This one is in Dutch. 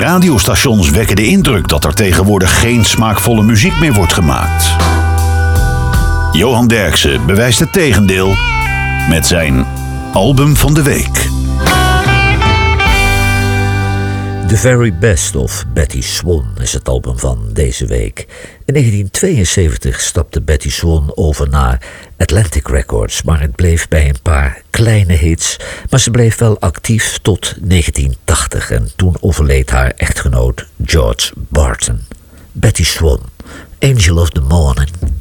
radiostations wekken de indruk dat er tegenwoordig geen smaakvolle muziek meer wordt gemaakt. Johan Derksen bewijst het tegendeel met zijn album van de week. The Very Best of Betty Swan is het album van deze week. In 1972 stapte Betty Swan over naar Atlantic Records, maar het bleef bij een paar kleine hits. Maar ze bleef wel actief tot 1980 en toen overleed haar echtgenoot George Barton. Betty Swan, Angel of the Morning.